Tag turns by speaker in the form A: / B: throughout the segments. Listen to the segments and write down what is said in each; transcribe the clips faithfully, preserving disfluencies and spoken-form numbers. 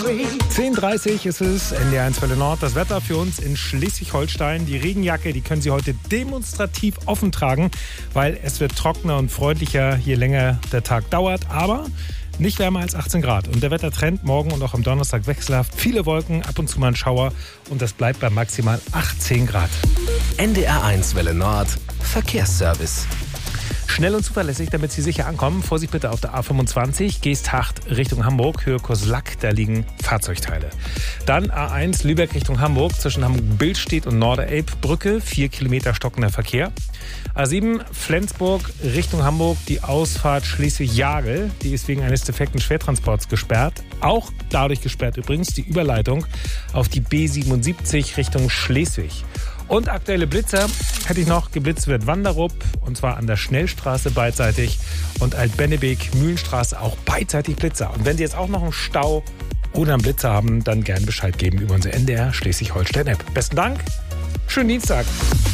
A: zehn Uhr dreißig ist es, N D R eins Welle Nord. Das Wetter für uns in Schleswig-Holstein. Die Regenjacke, die können Sie heute demonstrativ offen tragen, weil es wird trockener und freundlicher, je länger der Tag dauert. Aber nicht wärmer als achtzehn Grad. Und der Wettertrend morgen und auch am Donnerstag wechselhaft. Viele Wolken, ab und zu mal ein Schauer. Und das bleibt bei maximal achtzehn Grad.
B: N D R eins Welle Nord, Verkehrsservice.
A: Schnell und zuverlässig, damit Sie sicher ankommen. Vorsicht bitte auf der A fünfundzwanzig, Geesthacht Richtung Hamburg, Höhe Koslack, da liegen Fahrzeugteile. Dann A eins Lübeck Richtung Hamburg, zwischen Hamburg-Billstedt und Norderelbbrücke, vier Kilometer stockender Verkehr. A sieben Flensburg Richtung Hamburg, die Ausfahrt Schleswig-Jagel, die ist wegen eines defekten Schwertransports gesperrt. Auch dadurch gesperrt übrigens die Überleitung auf die B siebenundsiebzig Richtung Schleswig. Und aktuelle Blitzer hätte ich noch. Geblitzt wird Wanderup, und zwar an der Schnellstraße beidseitig, und Alt-Bennebeek, Mühlenstraße auch beidseitig Blitzer. Und wenn Sie jetzt auch noch einen Stau oder einen Blitzer haben, dann gerne Bescheid geben über unsere N D R Schleswig-Holstein-App. Besten Dank, schönen Dienstag.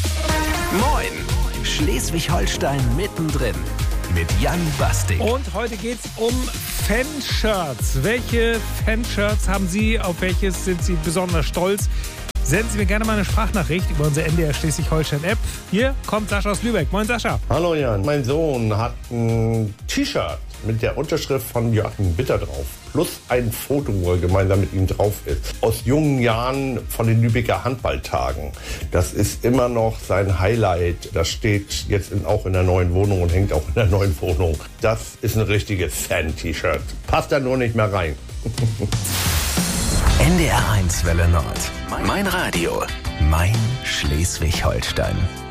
B: Moin, Schleswig-Holstein mittendrin mit Jan Bastik.
A: Und heute geht's um Fanshirts. Welche Fanshirts haben Sie? Auf welches sind Sie besonders stolz? Senden Sie mir gerne mal eine Sprachnachricht über unsere N D R Schleswig-Holstein-App. Hier kommt Sascha aus Lübeck. Moin Sascha.
C: Hallo Jan. Mein Sohn hat ein T-Shirt mit der Unterschrift von Joachim Bitter drauf. Plus ein Foto, wo er gemeinsam mit ihm drauf ist. Aus jungen Jahren von den Lübecker Handballtagen. Das ist immer noch sein Highlight. Das steht jetzt in, auch in der neuen Wohnung und hängt auch in der neuen Wohnung. Das ist ein richtiges Fan-T-Shirt. Passt da nur nicht mehr rein.
B: N D R eins Welle Nord. Mein Radio. Mein Schleswig-Holstein.